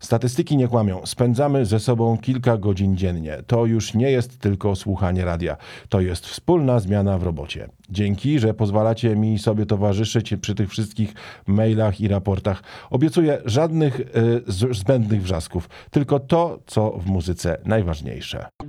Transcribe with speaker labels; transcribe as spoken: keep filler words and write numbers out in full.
Speaker 1: Statystyki nie kłamią. Spędzamy ze sobą kilka godzin dziennie. To już nie jest tylko słuchanie radia. To jest wspólna zmiana w robocie. Dzięki, że pozwalacie mi sobie towarzyszyć przy tych wszystkich mailach i raportach. Obiecuję żadnych y, zbędnych wrzasków. Tylko to, co w muzyce najważniejsze.